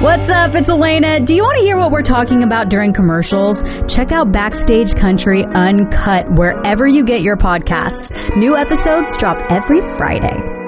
What's up? It's Elena. Do you want to hear what we're talking about during commercials? Check out Backstage Country Uncut wherever you get your podcasts. New episodes drop every Friday.